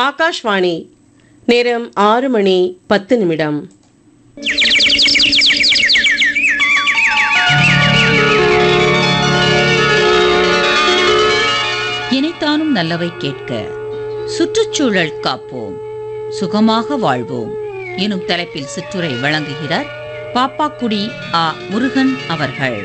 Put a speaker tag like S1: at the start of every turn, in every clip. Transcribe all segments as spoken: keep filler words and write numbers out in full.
S1: ஆகாஷ்வாணி. நேரம் ஆறு மணி பத்து நிமிடம்.
S2: இனைத்தானும் நல்லவை கேட்க, சுற்றுச்சூழல் காப்போம் சுகமாக வாழ்வோம் எனும் தலைப்பில் சிற்றுரை வழங்குகிறார் பாப்பாக்குடி ஆ முருகன் அவர்கள்.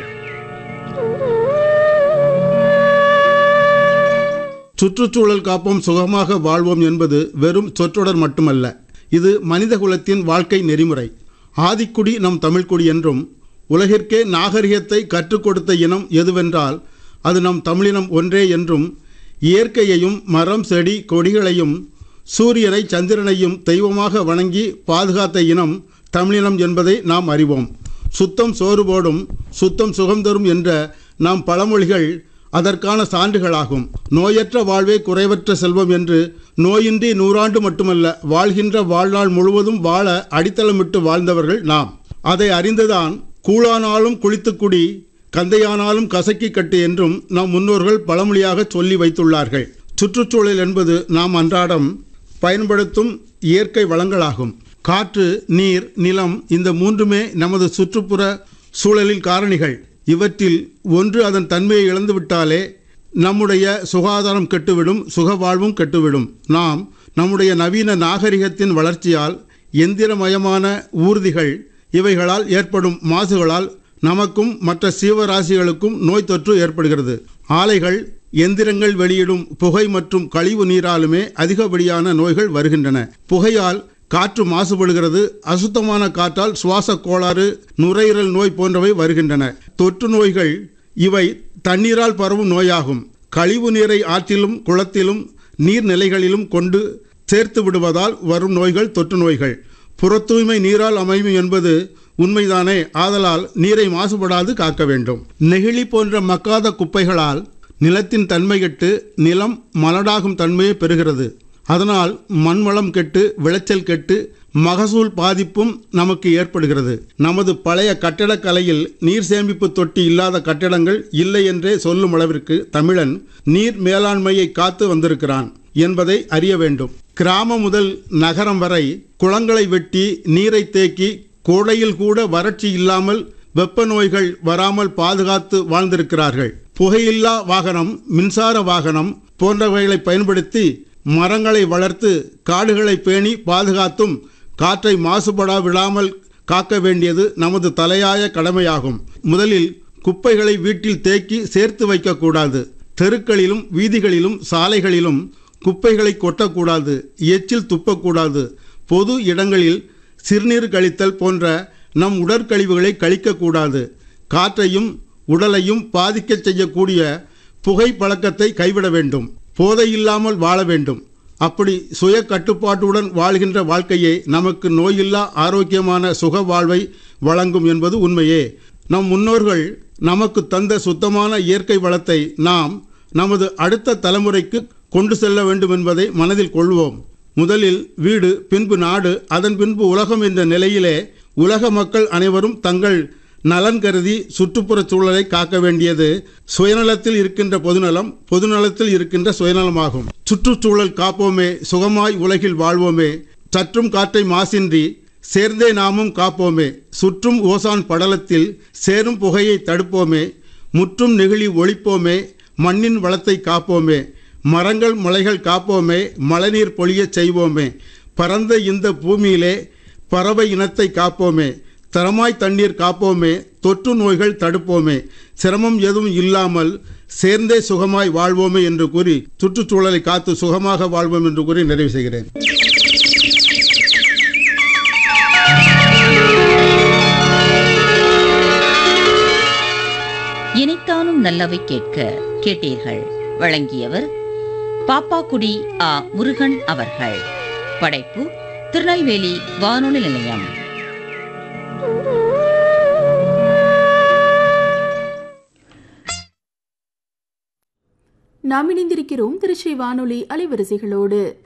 S3: சுற்றுச்சூழல் காப்போம் சுகமாக வாழ்வோம் என்பது வெறும் சொற்றொடர் மட்டுமல்ல. இது மனித குலத்தின் வாழ்க்கை நெறிமுறை. ஆதிக்குடி நம் தமிழ்க்குடி என்றும், உலகிற்கே நாகரிகத்தை கற்றுக் கொடுத்த இனம் எதுவென்றால் அது நம் தமிழினம் ஒன்றே என்றும், இயற்கையையும் மரம் செடி கொடிகளையும் சூரியனை சந்திரனையும் தெய்வமாக வணங்கி பாதுகாத்த இனம் தமிழினம் என்பதை நாம் அறிவோம். சுத்தம் சோறு போடும், சுத்தம் சுகம் தரும் என்ற நாம் பழமொழிகள் அதற்கான சான்றுகளாகும். நோயற்ற வாழ்வே குறைவற்ற செல்வம் என்று நோயின்றி நூறாண்டு மட்டுமல்ல, வாழ்கின்ற வாழ்நாள் முழுவதும் வாழ அடித்தளமிட்டு வாழ்ந்தவர்கள் நாம். அதை அறிந்துதான் கூழானாலும் குளித்துக்குடி, கந்தையானாலும் கசக்கி கட்டு என்றும் நம் முன்னோர்கள் பழமொழியாக சொல்லி வைத்துள்ளார்கள். சுற்றுச்சூழல் என்பது நாம் அன்றாடம் பயன்படுத்தும் இயற்கை வளங்களாகும். காற்று, நீர், நிலம் இந்த மூன்றுமே நமது சுற்றுப்புற சூழலின் காரணிகள். இவற்றில் ஒன்று அதன் தன்மையை இழந்துவிட்டாலே நம்முடைய சுகாதாரம் கெட்டுவிடும், சுக வாழ்வும் கெட்டுவிடும். நாம் நம்முடைய நவீன நாகரிகத்தின் வளர்ச்சியால், எந்திரமயமான ஊர்திகள் இவைகளால் ஏற்படும் மாசுகளால் நமக்கும் மற்ற சீவராசிகளுக்கும் நோய் தொற்று ஏற்படுகிறது. ஆலைகள், எந்திரங்கள் வெளியிடும் புகை மற்றும் கழிவு நீராலுமே அதிகப்படியான நோய்கள் வருகின்றன. புகையால் காற்று மாசுபடுகிறது. அசுத்தமான காற்றால் சுவாச கோளாறு, நுரையீரல் நோய் போன்றவை வருகின்றன. தொற்று நோய்கள் இவை தண்ணீரால் பரவும் நோயாகும். கழிவு நீரை ஆற்றிலும் குளத்திலும் நீர்நிலைகளிலும் கொண்டு சேர்த்து விடுவதால் வரும் நோய்கள் தொற்று நோய்கள். புற தூய்மை நீரால் அமையும் என்பது உண்மைதானே. ஆதலால் நீரை மாசுபடாது காக்க வேண்டும். நெகிழி போன்ற மக்காத குப்பைகளால் நிலத்தின் தன்மை கெட்டு நிலம் மலடாகும் தன்மையை பெறுகிறது. அதனால் மண்வளம் கெட்டு விளைச்சல் கெட்டு மகசூல் பாதிப்பும் நமக்கு ஏற்படுகிறது. நமது பழைய கட்டடக்கலையில் நீர் சேமிப்பு தொட்டி இல்லாத கட்டடங்கள் இல்லை என்றே சொல்லும் அளவிற்கு தமிழன் நீர் மேலாண்மையை காத்து வந்திருக்கிறான் என்பதை அறிய வேண்டும். கிராமம் முதல் நகரம் வரை குளங்களை வெட்டி நீரை தேக்கி கோடையில் கூட வறட்சி இல்லாமல் வெப்ப நோய்கள் வராமல் பாதுகாத்து வாழ்ந்திருக்கிறார்கள். புகையில்லா வாகனம், மின்சார வாகனம் போன்றவைகளை பயன்படுத்தி மரங்களை வளர்த்து காடுகளை பேணி பாதுகாத்தும் காற்றை மாசுபடா விடாமல் காக்க வேண்டியது நமது தலையாய கடமையாகும். முதலில் குப்பைகளை வீட்டில் தேக்கி சேர்த்து வைக்கக்கூடாது. தெருக்களிலும் வீதிகளிலும் சாலைகளிலும் குப்பைகளை கொட்டக்கூடாது. எச்சில் துப்பக்கூடாது. பொது இடங்களில் சிறுநீர் கழித்தல் போன்ற நம் உடற்கழிவுகளை கழிக்கக்கூடாது. காற்றையும் உடலையும் பாதிக்க செய்யக்கூடிய புகை பழக்கத்தை கைவிட வேண்டும். போதையில்லாமல் வாழ வேண்டும். அப்படி சுய கட்டுப்பாட்டுடன் வாழ்கின்ற வாழ்க்கையே நமக்கு நோயில்லா ஆரோக்கியமான சுக வாழ்வை வழங்கும் என்பது உண்மையே. நம் முன்னோர்கள் நமக்கு தந்த சுத்தமான இயற்கை வளத்தை நாம் நமது அடுத்த தலைமுறைக்கு கொண்டு செல்ல வேண்டும் என்பதை மனதில் கொள்வோம். முதலில் வீடு, பின்பு நாடு, அதன் பின்பு உலகம் என்ற நிலையிலே உலக மக்கள் அனைவரும் தங்கள் நலன் கருதி சுற்றுப்புற சூழலை காக்க வேண்டியது சுயநலத்தில் இருக்கின்ற பொதுநலம், பொதுநலத்தில் இருக்கின்ற சுயநலமாகும். சுற்றுச்சூழல் காப்போமே, சுகமாய் உலகில் வாழ்வோமே, சற்றும் காற்றை மாசின்றி சேர்ந்தே நாமும் காப்போமே, சுற்றும் ஓசான் படலத்தில் சேரும் புகையை தடுப்போமே, முற்றும் நெகிழி ஒழிப்போமே, மண்ணின் வளத்தை காப்போமே, மரங்கள் மலைகள் காப்போமே, மழைநீர் பொழியச் செய்வோமே, பரந்த இந்த பூமியிலே பறவை இனத்தை காப்போமே, தரமாய் தண்ணீர் காப்போமே, தொற்று நோய்கள் தடுப்போமே, சிரமம் எதுவும் இல்லாமல் சேர்ந்தே சுகமாய் வாழ்வோமே என்று கூறி சுற்றுச்சூழலை காத்து சுகமாக வாழ்வோம் என்று கூறி நிறைவு செய்கிறேன்.
S2: இனைத்தானும் நல்லவை கேட்க கேட்டீர்கள். வழங்கியவர் பாப்பாக்குடி ஆ முருகன் அவர்கள். படைப்பு திருநெல்வேலி வானொலி நிலையம்.
S4: நாம் இணைந்திருக்கிறோம் திருச்சி வானொலி அலைவரிசைகளோடு.